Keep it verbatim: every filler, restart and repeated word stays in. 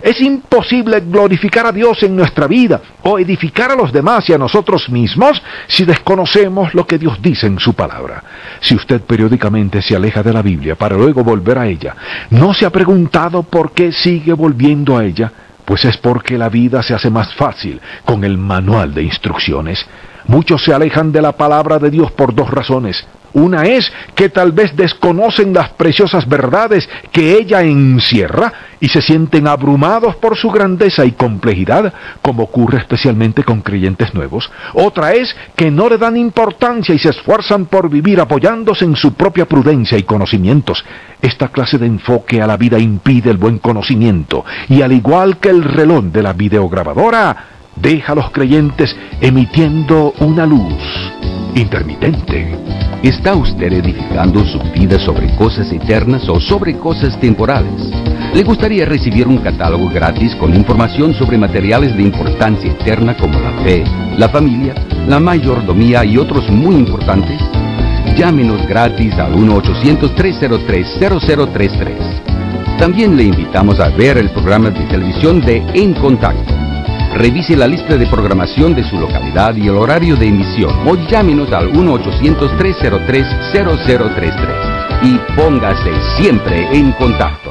Es imposible glorificar a Dios en nuestra vida o edificar a los demás y a nosotros mismos si desconocemos lo que Dios dice en su palabra. Si usted periódicamente se aleja de la Biblia para luego volver a ella, ¿no se ha preguntado por qué sigue volviendo a ella? Pues es porque la vida se hace más fácil con el manual de instrucciones. Muchos se alejan de la palabra de Dios por dos razones. Una es que tal vez desconocen las preciosas verdades que ella encierra y se sienten abrumados por su grandeza y complejidad, como ocurre especialmente con creyentes nuevos. Otra es que no le dan importancia y se esfuerzan por vivir apoyándose en su propia prudencia y conocimientos. Esta clase de enfoque a la vida impide el buen conocimiento y, al igual que el reloj de la videograbadora, deja a los creyentes emitiendo una luz intermitente. ¿Está usted edificando su vida sobre cosas eternas o sobre cosas temporales? ¿Le gustaría recibir un catálogo gratis con información sobre materiales de importancia eterna como la fe, la familia, la mayordomía y otros muy importantes? Llámenos gratis al uno ochocientos, tres cero tres, cero cero tres tres. También le invitamos a ver el programa de televisión de En Contacto. Revise la lista de programación de su localidad y el horario de emisión o llámenos al uno ochocientos, tres cero tres, cero cero tres tres y póngase siempre en contacto.